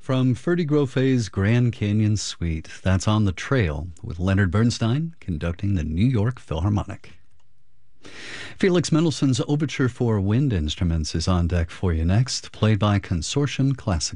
From Ferdy Groffe's Grand Canyon Suite. That's On the Trail with Leonard Bernstein conducting the New York Philharmonic. Felix Mendelssohn's Overture for Wind Instruments is on deck for you next, played by Consortium Classical.